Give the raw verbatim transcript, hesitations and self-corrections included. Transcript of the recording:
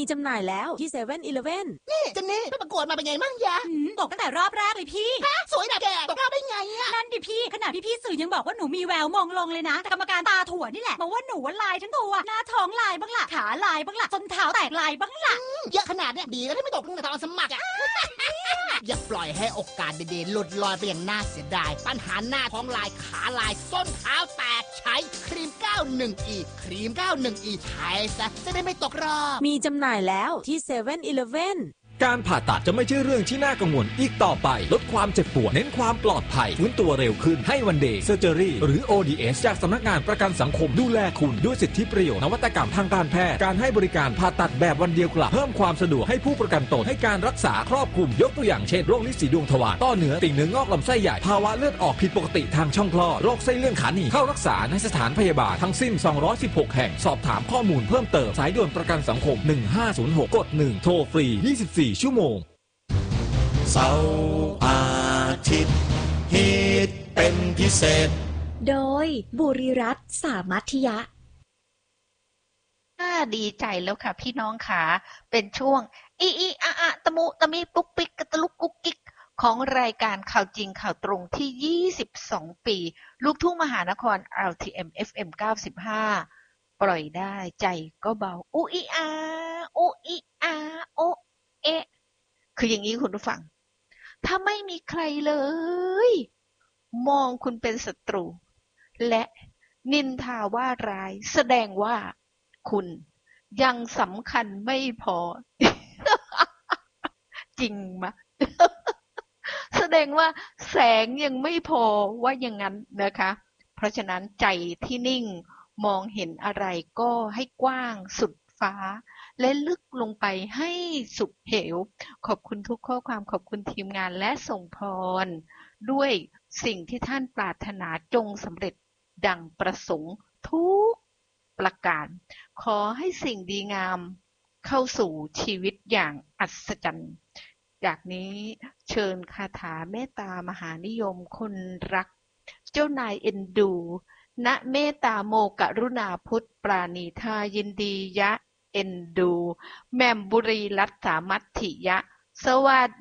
มีจำหน่ายแล้วที่เซเว่นอีเลฟเว่นนี่เจนนี่ไปประกวดมาเป็นไงมั่งยะตกตั้งแต่รอบแรกเลยพี่ฮะสวยนะแกตกรอบได้ไงอะนั่นดิพี่ขนาดพี่ๆสื่อยังบอกว่าหนูมีแววมองลงเลยนะแต่กรรมการตาถั่วนี่แหละบอกว่าหนูว่าลายทั้งตัวหน้าท้องลายบ้างล่ะขาลายบ้างล่ะส้นเท้าแตกลายบ้างล่ะเยอะขนาดเนี้ยดีแล้วที่ไม่ตกตั้งแต่ตอนสมัครอะอย่าปล่อยให้โอกาสดีๆหลุดลอยไปอย่างน่าเสียดายปัญหาหน้าท้องลายขาลายส้นเท้าแตกใช้ครีม เก้าสิบ อี ครีม เก้าสิบ อี ใช้ซะจะได้ไม่ตกรอบมีจำหน่ายแล้วที่เซเว่นอีเลฟเว่นการผ่าตัดจะไม่ใช่เรื่องที่น่ากังวลอีกต่อไปลดความเจ็บปวดเน้นความปลอดภัยฟื้นตัวเร็วขึ้นให้วันเดย์เซอร์เจอรี่หรือ โอ ดี เอส จากสำนักงานประกันสังคมดูแลคุณด้วยสิทธิประโยชน์นวัตกรรมทางการแพทย์การให้บริการผ่าตัดแบบวันเดียวกลับเพิ่มความสะดวกให้ผู้ประกันตนให้การรักษาครอบคลุมยกตัวอย่างเช่นโรคลิ้นสีดวงทวารต้อเนื้อติ่งเนื้องอกลำไส้ใหญ่ภาวะเลือดออกผิดปกติทางช่องคลอดโรคไส้เลื่อนขาหนีเข้ารักษาในสถานพยาบาลทั้งสิ้นสองร้อยสิบหกแห่งสอบถามข้อมูลเพิ่มเติมสายด่วนประกันสังคมหนึ่งห้าศูนย์หกกดหนึ่งโทรฟรียี่สิบสี่ชั่วโมงเสาร์อาทิตย์ฮิตเป็นพิเศษโดยบุริรัตน์สามัธยะน่าดีใจแล้วค่ะพี่น้องขาเป็นช่วงอีอีอะอะตะมุตะมิปุ๊กปิ๊กกะตะลุกกุ๊กกิ๊กของรายการข่าวจริงข่าวตรงที่ยี่สิบสองปีลูกทุ่งมหานคร อาร์ ที เอ็ม เอฟ เอ็ม เก้าสิบห้าปล่อยได้ใจก็เบาอุอีอาอุอีอาโอเอะคืออย่างนี้คุณผู้ฟังถ้าไม่มีใครเลยมองคุณเป็นศัตรูและนินทาว่าร้ายแสดงว่าคุณยังสำคัญไม่พอ จริงมะ แสดงว่าแสงยังไม่พอว่าอย่างนั้นนะคะเพราะฉะนั้นใจที่นิ่งมองเห็นอะไรก็ให้กว้างสุดฟ้าและลึกลงไปให้สุดเหวขอบคุณทุกข้อความขอบคุณทีมงานและส่งพรด้วยสิ่งที่ท่านปรารถนาจงสำเร็จดังประสงค์ทุกประการขอให้สิ่งดีงามเข้าสู่ชีวิตอย่างอัศจรรย์จากนี้เชิญคาถาเมตตามหานิยมคนรักเจ้านายเอ็นดูณเมตตาโมกรุณาพุทธปราณีทายินดียะเอ็นดูแม่มบุรีรัตน์สามัตถิยะสวัส